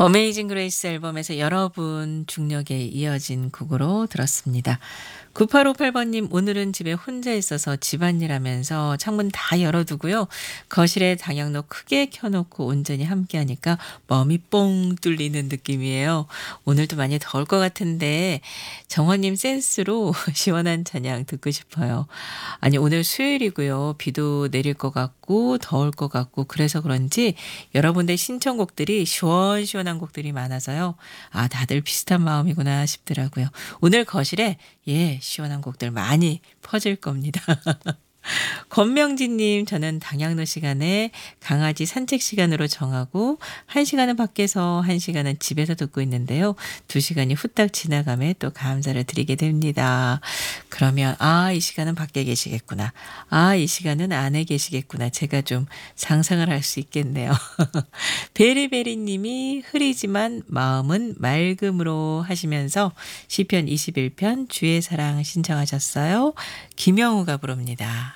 어메이징 그레이스 앨범에서 여러분 중력에 이어진 곡으로 들었습니다. 9858번님, 오늘은 집에 혼자 있어서 집안일 하면서 창문 다 열어두고요. 거실에 당양로 크게 켜놓고 온전히 함께 하니까 멈이 뻥 뚫리는 느낌이에요. 오늘도 많이 더울 것 같은데 정원님 센스로 시원한 찬양 듣고 싶어요. 아니, 오늘 수요일이고요. 비도 내릴 것 같고 더울 것 같고 그래서 그런지 여러분들 신청곡들이 시원시원한 곡들이 많아서요. 아, 다들 비슷한 마음이구나 싶더라고요. 오늘 거실에 시원한 곡들 많이 퍼질 겁니다. 권명진님, 저는 당양로 시간에 강아지 산책 시간으로 정하고 1시간은 밖에서 1시간은 집에서 듣고 있는데요. 2시간이 후딱 지나감에 또 감사를 드리게 됩니다. 그러면 이 시간은 밖에 계시겠구나. 이 시간은 안에 계시겠구나. 제가 좀 상상을 할 수 있겠네요. 베리베리님이 흐리지만 마음은 맑음으로 하시면서 시편 21편 주의 사랑 신청하셨어요. 김영우가 부릅니다.